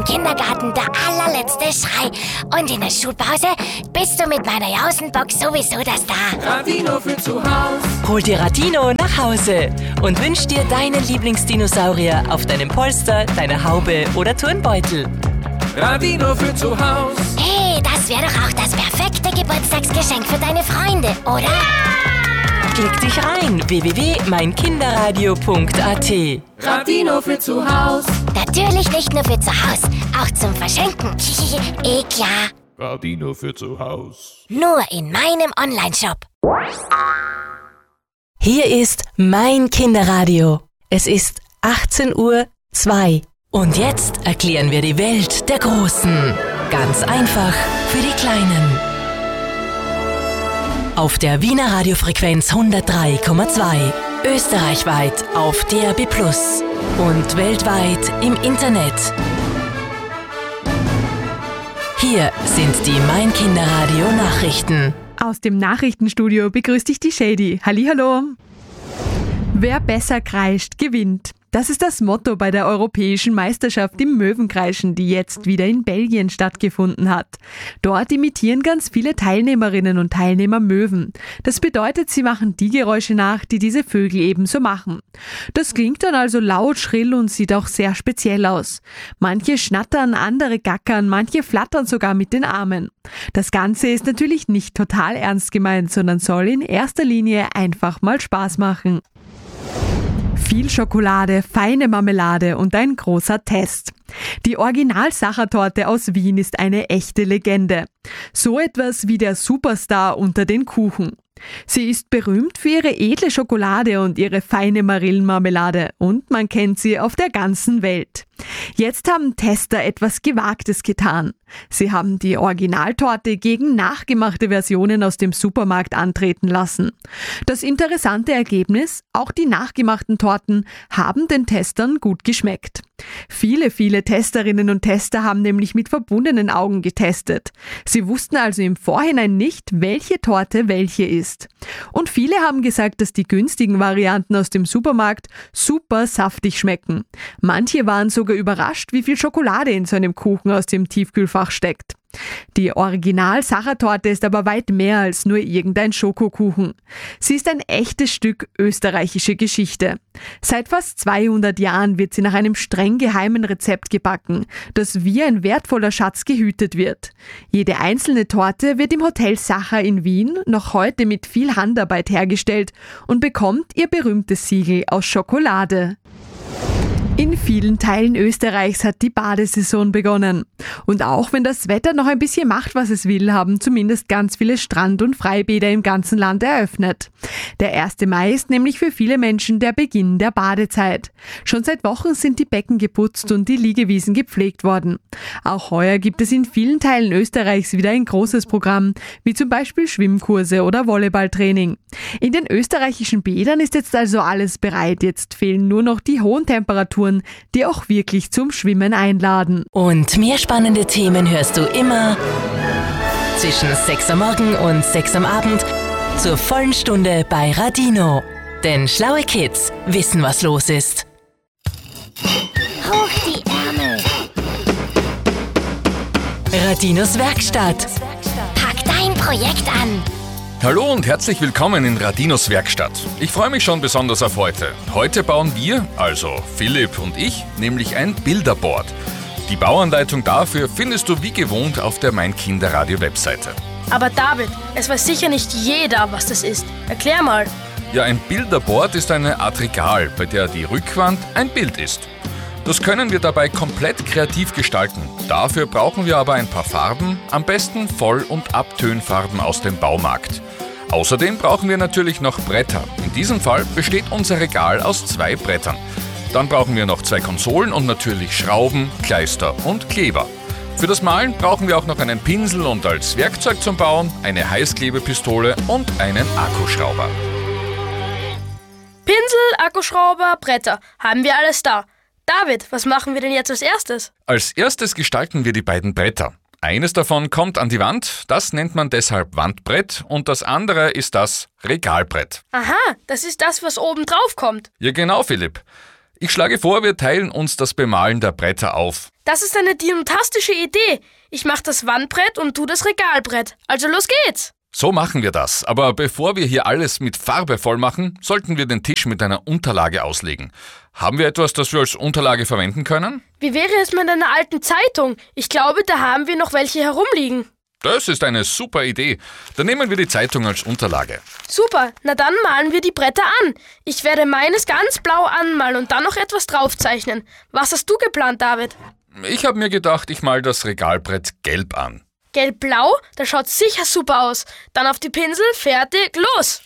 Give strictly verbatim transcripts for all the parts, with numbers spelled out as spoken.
Kindergarten der allerletzte Schrei. Und in der Schulpause bist du mit meiner Jausenbox sowieso das da. Radino für zu Hause. Hol dir Radino nach Hause und wünsch dir deinen Lieblingsdinosaurier auf deinem Polster, deiner Haube oder Turnbeutel. Radino für zu Hause. Hey, das wäre doch auch das perfekte Geburtstagsgeschenk für deine Freunde, oder? Ja! Klick dich rein, w w w punkt mein kinderradio punkt a t. Radino für zu Hause. Natürlich nicht nur für zu Hause, auch zum Verschenken. Eh klar. Radino für zu Hause. Nur in meinem Onlineshop. Hier ist mein Kinderradio. Es ist achtzehn Uhr zwei. Und jetzt erklären wir die Welt der Großen. Ganz einfach für die Kleinen. Auf der Wiener Radiofrequenz hundertdrei Komma zwei. Österreichweit auf D A B plus. Und weltweit im Internet. Hier sind die Mein Kinderradio Nachrichten. Aus dem Nachrichtenstudio begrüßt dich die Shady. Hallihallo. Wer besser kreischt, gewinnt. Das ist das Motto bei der Europäischen Meisterschaft im Möwenkreischen, die jetzt wieder in Belgien stattgefunden hat. Dort imitieren ganz viele Teilnehmerinnen und Teilnehmer Möwen. Das bedeutet, sie machen die Geräusche nach, die diese Vögel ebenso machen. Das klingt dann also laut, schrill und sieht auch sehr speziell aus. Manche schnattern, andere gackern, manche flattern sogar mit den Armen. Das Ganze ist natürlich nicht total ernst gemeint, sondern soll in erster Linie einfach mal Spaß machen. Viel Schokolade, feine Marmelade und ein großer Test. Die Original-Sachertorte aus Wien ist eine echte Legende. So etwas wie der Superstar unter den Kuchen. Sie ist berühmt für ihre edle Schokolade und ihre feine Marillenmarmelade und man kennt sie auf der ganzen Welt. Jetzt haben Tester etwas Gewagtes getan. Sie haben die Originaltorte gegen nachgemachte Versionen aus dem Supermarkt antreten lassen. Das interessante Ergebnis: Auch die nachgemachten Torten haben den Testern gut geschmeckt. Viele, viele Testerinnen und Tester haben nämlich mit verbundenen Augen getestet. Sie wussten also im Vorhinein nicht, welche Torte welche ist. Und viele haben gesagt, dass die günstigen Varianten aus dem Supermarkt super saftig schmecken. Manche waren sogar überrascht, wie viel Schokolade in so einem Kuchen aus dem Tiefkühlfach steckt. Die Original-Sachertorte ist aber weit mehr als nur irgendein Schokokuchen. Sie ist ein echtes Stück österreichische Geschichte. Seit fast zweihundert Jahren wird sie nach einem streng geheimen Rezept gebacken, das wie ein wertvoller Schatz gehütet wird. Jede einzelne Torte wird im Hotel Sacher in Wien noch heute mit viel Handarbeit hergestellt und bekommt ihr berühmtes Siegel aus Schokolade. In vielen Teilen Österreichs hat die Badesaison begonnen. Und auch wenn das Wetter noch ein bisschen macht, was es will, haben zumindest ganz viele Strand- und Freibäder im ganzen Land eröffnet. Der erste Mai ist nämlich für viele Menschen der Beginn der Badezeit. Schon seit Wochen sind die Becken geputzt und die Liegewiesen gepflegt worden. Auch heuer gibt es in vielen Teilen Österreichs wieder ein großes Programm, wie zum Beispiel Schwimmkurse oder Volleyballtraining. In den österreichischen Bädern ist jetzt also alles bereit. Jetzt fehlen nur noch die hohen Temperaturen, die auch wirklich zum Schwimmen einladen. Und mehr spannende Themen hörst du immer zwischen sechs am Morgen und sechs am Abend zur vollen Stunde bei Radino. Denn schlaue Kids wissen, was los ist. Hoch die Ärmel. Radinos Werkstatt. Pack dein Projekt an. Hallo und herzlich willkommen in Radinos Werkstatt. Ich freue mich schon besonders auf heute. Heute bauen wir, also Philipp und ich, nämlich ein Bilderboard. Die Bauanleitung dafür findest du wie gewohnt auf der Mein Kinderradio Webseite. Aber David, es weiß sicher nicht jeder, was das ist. Erklär mal. Ja, ein Bilderboard ist eine Art Regal, bei der die Rückwand ein Bild ist. Das können wir dabei komplett kreativ gestalten. Dafür brauchen wir aber ein paar Farben, am besten Voll- und Abtönfarben aus dem Baumarkt. Außerdem brauchen wir natürlich noch Bretter. In diesem Fall besteht unser Regal aus zwei Brettern. Dann brauchen wir noch zwei Konsolen und natürlich Schrauben, Kleister und Kleber. Für das Malen brauchen wir auch noch einen Pinsel und als Werkzeug zum Bauen eine Heißklebepistole und einen Akkuschrauber. Pinsel, Akkuschrauber, Bretter. Haben wir alles da. David, was machen wir denn jetzt als erstes? Als erstes gestalten wir die beiden Bretter. Eines davon kommt an die Wand, das nennt man deshalb Wandbrett und das andere ist das Regalbrett. Aha, das ist das, was oben drauf kommt. Ja genau, Philipp. Ich schlage vor, wir teilen uns das Bemalen der Bretter auf. Das ist eine dinotastische Idee. Ich mach das Wandbrett und du das Regalbrett. Also los geht's! So machen wir das, aber bevor wir hier alles mit Farbe voll machen, sollten wir den Tisch mit einer Unterlage auslegen. Haben wir etwas, das wir als Unterlage verwenden können? Wie wäre es mit einer alten Zeitung? Ich glaube, da haben wir noch welche herumliegen. Das ist eine super Idee. Dann nehmen wir die Zeitung als Unterlage. Super, na dann malen wir die Bretter an. Ich werde meines ganz blau anmalen und dann noch etwas draufzeichnen. Was hast du geplant, David? Ich habe mir gedacht, ich mal das Regalbrett gelb an. Gelb-blau? Das schaut sicher super aus. Dann auf die Pinsel, fertig, los!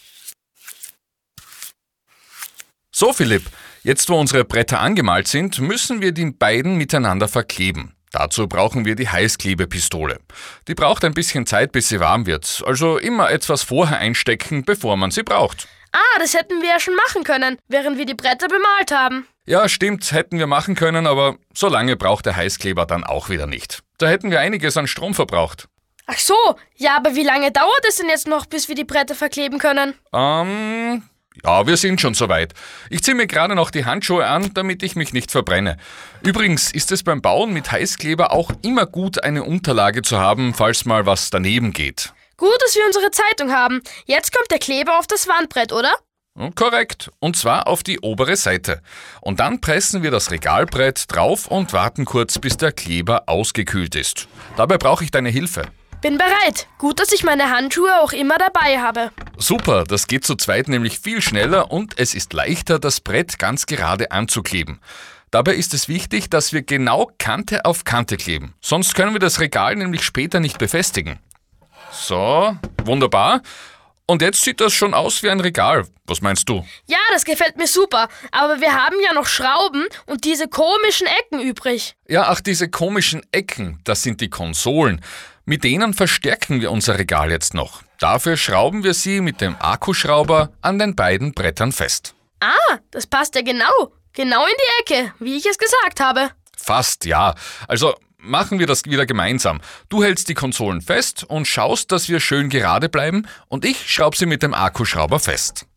So, Philipp, jetzt wo unsere Bretter angemalt sind, müssen wir die beiden miteinander verkleben. Dazu brauchen wir die Heißklebepistole. Die braucht ein bisschen Zeit, bis sie warm wird. Also immer etwas vorher einstecken, bevor man sie braucht. Ah, das hätten wir ja schon machen können, während wir die Bretter bemalt haben. Ja, stimmt, hätten wir machen können, aber so lange braucht der Heißkleber dann auch wieder nicht. Da hätten wir einiges an Strom verbraucht. Ach so, ja, aber wie lange dauert es denn jetzt noch, bis wir die Bretter verkleben können? Ähm, ja, wir sind schon soweit. Ich ziehe mir gerade noch die Handschuhe an, damit ich mich nicht verbrenne. Übrigens ist es beim Bauen mit Heißkleber auch immer gut, eine Unterlage zu haben, falls mal was daneben geht. Gut, dass wir unsere Zeitung haben. Jetzt kommt der Kleber auf das Wandbrett, oder? Korrekt, und zwar auf die obere Seite. Und dann pressen wir das Regalbrett drauf und warten kurz, bis der Kleber ausgekühlt ist. Dabei brauche ich deine Hilfe. Bin bereit. Gut, dass ich meine Handschuhe auch immer dabei habe. Super, das geht zu zweit nämlich viel schneller und es ist leichter, das Brett ganz gerade anzukleben. Dabei ist es wichtig, dass wir genau Kante auf Kante kleben. Sonst können wir das Regal nämlich später nicht befestigen. So, wunderbar. Und jetzt sieht das schon aus wie ein Regal. Was meinst du? Ja, das gefällt mir super. Aber wir haben ja noch Schrauben und diese komischen Ecken übrig. Ja, ach, diese komischen Ecken, das sind die Konsolen. Mit denen verstärken wir unser Regal jetzt noch. Dafür schrauben wir sie mit dem Akkuschrauber an den beiden Brettern fest. Ah, das passt ja genau. Genau in die Ecke, wie ich es gesagt habe. Fast, ja. Also machen wir das wieder gemeinsam. Du hältst die Konsolen fest und schaust, dass wir schön gerade bleiben und ich schraube sie mit dem Akkuschrauber fest.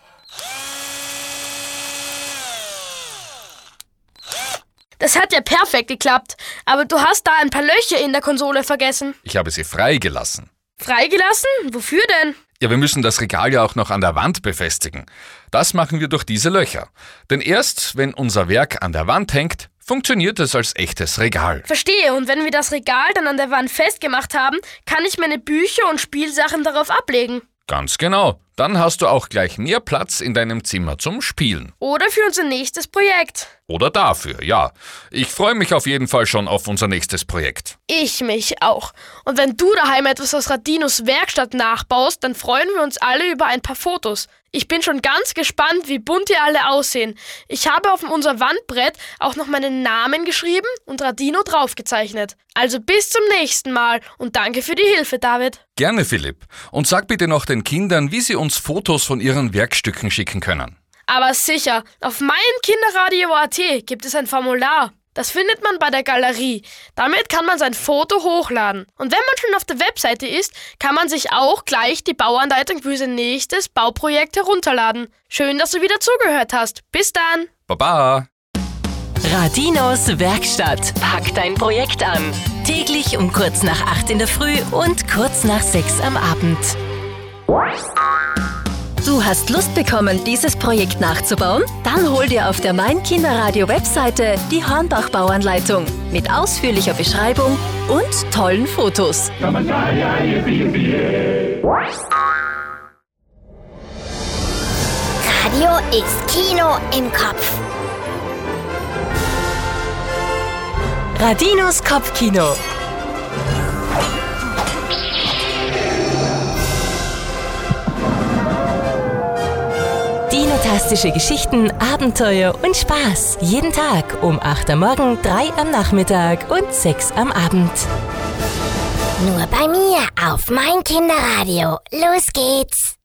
Das hat ja perfekt geklappt, aber du hast da ein paar Löcher in der Konsole vergessen. Ich habe sie freigelassen. Freigelassen? Wofür denn? Ja, wir müssen das Regal ja auch noch an der Wand befestigen. Das machen wir durch diese Löcher. Denn erst, wenn unser Werk an der Wand hängt, funktioniert es als echtes Regal. Verstehe, und wenn wir das Regal dann an der Wand festgemacht haben, kann ich meine Bücher und Spielsachen darauf ablegen. Ganz genau. Dann hast du auch gleich mehr Platz in deinem Zimmer zum Spielen. Oder für unser nächstes Projekt. Oder dafür, ja. Ich freue mich auf jeden Fall schon auf unser nächstes Projekt. Ich mich auch. Und wenn du daheim etwas aus Radinos Werkstatt nachbaust, dann freuen wir uns alle über ein paar Fotos. Ich bin schon ganz gespannt, wie bunt ihr alle aussehen. Ich habe auf unser Wandbrett auch noch meinen Namen geschrieben und Radino draufgezeichnet. Also bis zum nächsten Mal und danke für die Hilfe, David. Gerne, Philipp. Und sag bitte noch den Kindern, wie sie uns Fotos von ihren Werkstücken schicken können. Aber sicher, auf meinkinderradio punkt at gibt es ein Formular. Das findet man bei der Galerie. Damit kann man sein Foto hochladen. Und wenn man schon auf der Webseite ist, kann man sich auch gleich die Bauanleitung für sein nächstes Bauprojekt herunterladen. Schön, dass du wieder zugehört hast. Bis dann. Baba. Radinos Werkstatt. Pack dein Projekt an. Täglich um kurz nach acht in der Früh und kurz nach sechs am Abend. Du hast Lust bekommen, dieses Projekt nachzubauen? Dann hol dir auf der Mein Kinderradio Webseite die Hornbach-Bauanleitung mit ausführlicher Beschreibung und tollen Fotos. Radio ist Kino im Kopf. Radinos Kopfkino. Dinotastische Geschichten, Abenteuer und Spaß. Jeden Tag um acht am Morgen, drei am Nachmittag und sechs am Abend. Nur bei mir auf Mein Kinderradio. Los geht's.